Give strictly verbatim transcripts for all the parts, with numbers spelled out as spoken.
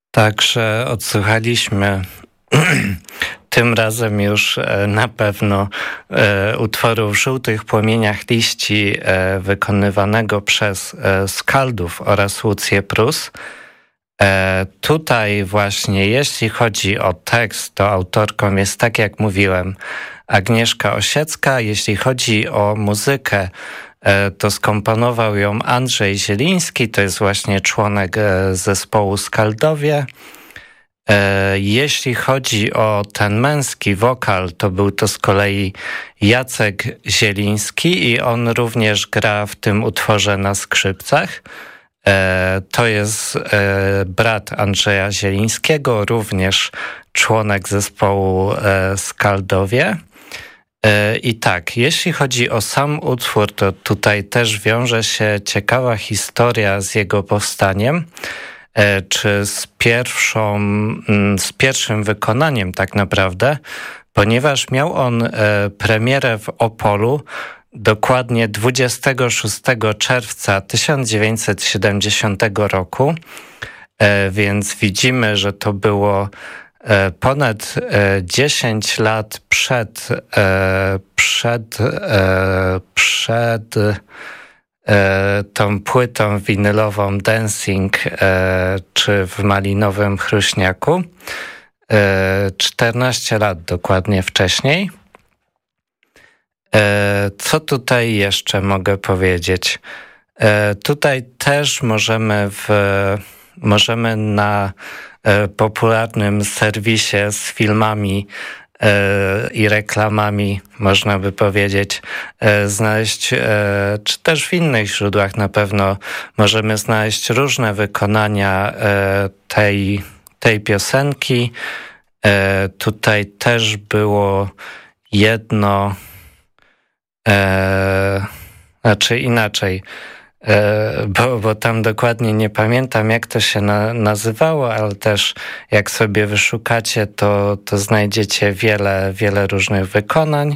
Także odsłuchaliśmy tym razem już na pewno utworu W żółtych płomieniach liści wykonywanego przez Skaldów oraz Łucję Prus. Tutaj właśnie jeśli chodzi o tekst, to autorką jest, tak jak mówiłem, Agnieszka Osiecka. Jeśli chodzi o muzykę, to skomponował ją Andrzej Zieliński, to jest właśnie członek zespołu Skaldowie. Jeśli chodzi o ten męski wokal, to był to z kolei Jacek Zieliński i on również gra w tym utworze na skrzypcach. To jest brat Andrzeja Zielińskiego, również członek zespołu Skaldowie. I tak, jeśli chodzi o sam utwór, to tutaj też wiąże się ciekawa historia z jego powstaniem, czy z pierwszą, z pierwszym wykonaniem tak naprawdę, ponieważ miał on premierę w Opolu dokładnie dwudziestego szóstego czerwca tysiąc dziewięćset siedemdziesiątego roku, więc widzimy, że to było ponad dziesięć lat przed, przed, przed tą płytą winylową Dancing czy w Malinowym Chruśniaku. czternaście lat dokładnie wcześniej. Co tutaj jeszcze mogę powiedzieć? Tutaj też możemy w, możemy na popularnym serwisie z filmami i reklamami, można by powiedzieć, znaleźć, czy też w innych źródłach na pewno możemy znaleźć różne wykonania tej, tej piosenki. Tutaj też było jedno, znaczy inaczej, Bo, bo tam dokładnie nie pamiętam, jak to się na, nazywało, ale też jak sobie wyszukacie, to, to znajdziecie wiele, wiele różnych wykonań.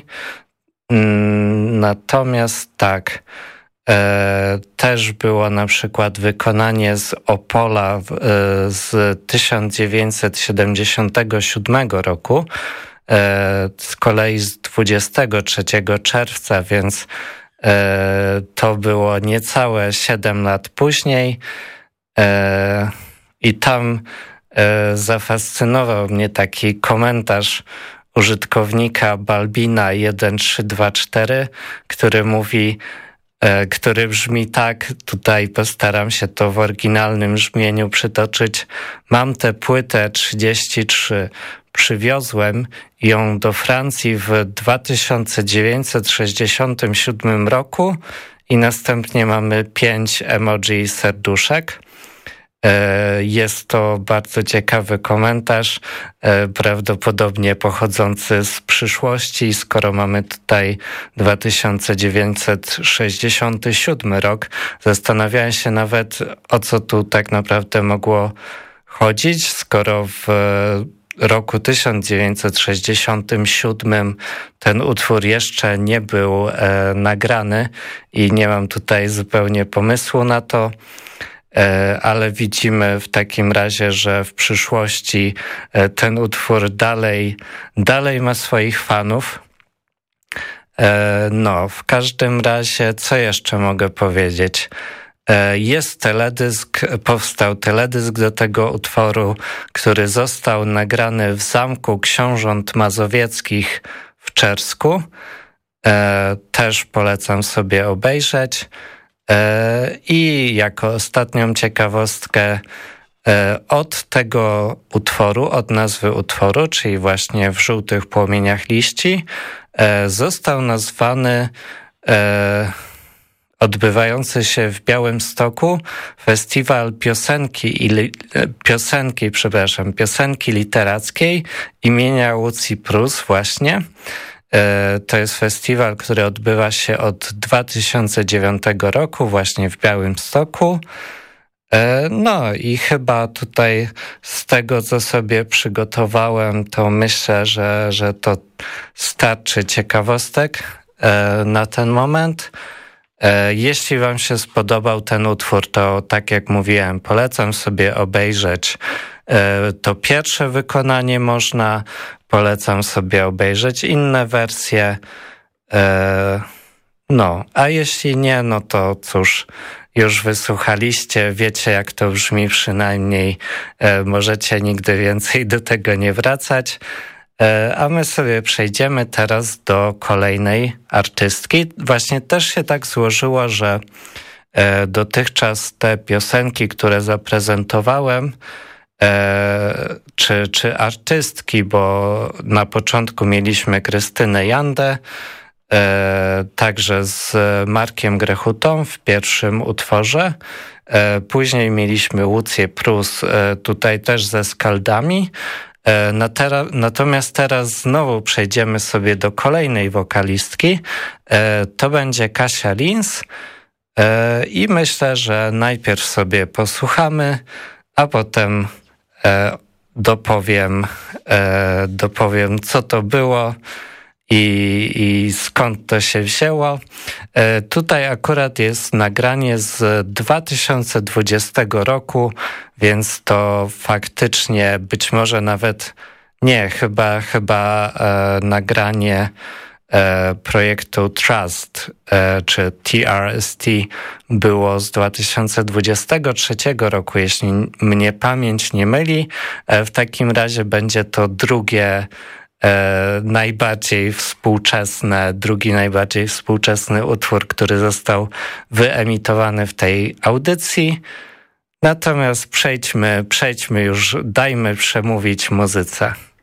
Natomiast tak, e, też było na przykład wykonanie z Opola w, e, z tysiąc dziewięćset siedemdziesiątego siódmego roku, e, z kolei z dwudziestego trzeciego czerwca, więc to było niecałe siedem lat później i tam zafascynował mnie taki komentarz użytkownika Balbina jeden trzy dwa cztery, który mówi, który brzmi tak, tutaj postaram się to w oryginalnym brzmieniu przytoczyć: mam tę płytę trzydzieści trzy, przywiozłem ją do Francji w dwa tysiące dziewięćset sześćdziesiątym siódmym roku i następnie mamy pięć emoji serduszek. Jest to bardzo ciekawy komentarz, prawdopodobnie pochodzący z przyszłości, skoro mamy tutaj dwa tysiące dziewięćset sześćdziesiąty siódmy rok. Zastanawiałem się nawet, o co tu tak naprawdę mogło chodzić, skoro w roku tysiąc dziewięćset sześćdziesiątym siódmym ten utwór jeszcze nie był e, nagrany i nie mam tutaj zupełnie pomysłu na to, e, ale widzimy w takim razie, że w przyszłości e, ten utwór dalej, dalej ma swoich fanów. E, no, w każdym razie, co jeszcze mogę powiedzieć? Jest teledysk, powstał teledysk do tego utworu, który został nagrany w Zamku Książąt Mazowieckich w Czersku. Też polecam sobie obejrzeć. I jako ostatnią ciekawostkę, od tego utworu, od nazwy utworu, czyli właśnie W żółtych płomieniach liści, został nazwany odbywający się w Białymstoku festiwal piosenki i li, piosenki, przepraszam, piosenki literackiej imienia Łucji Prus właśnie. To jest festiwal, który odbywa się od dwa tysiące dziewiątego roku właśnie w Białymstoku. No i chyba tutaj z tego, co sobie przygotowałem, to myślę, że, że to starczy ciekawostek na ten moment. Jeśli wam się spodobał ten utwór, to tak jak mówiłem, polecam sobie obejrzeć to pierwsze wykonanie można. Polecam sobie obejrzeć inne wersje. No, a jeśli nie, no to cóż, już wysłuchaliście, wiecie jak to brzmi przynajmniej. Możecie nigdy więcej do tego nie wracać. A my sobie przejdziemy teraz do kolejnej artystki. Właśnie też się tak złożyło, że dotychczas te piosenki, które zaprezentowałem, czy, czy artystki, bo na początku mieliśmy Krystynę Jandę, także z Markiem Grechutą w pierwszym utworze. Później mieliśmy Łucję Prus, tutaj też ze Skaldami. Natomiast teraz znowu przejdziemy sobie do kolejnej wokalistki. To będzie Kasia Lins i myślę, że najpierw sobie posłuchamy, a potem dopowiem, dopowiem co to było i, i skąd to się wzięło. Tutaj akurat jest nagranie z dwa tysiące dwudziestego roku, więc to faktycznie być może nawet nie, chyba, chyba e, nagranie e, projektu Trust, e, czy T R S T było z dwa tysiące dwudziestego trzeciego roku, jeśli mnie pamięć nie myli. E, w takim razie będzie to drugie E, najbardziej współczesne, drugi najbardziej współczesny utwór, który został wyemitowany w tej audycji. Natomiast przejdźmy, przejdźmy już, dajmy przemówić muzyce.